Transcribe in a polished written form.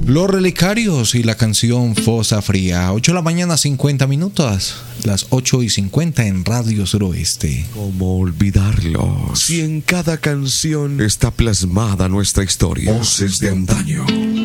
Los Relicarios y la canción Fosa Fría. 8 de la mañana, 50 minutos. Las 8:50 en Radio Suroeste. ¿Cómo olvidarlo? Si en cada canción está plasmada nuestra historia. Voces de antaño.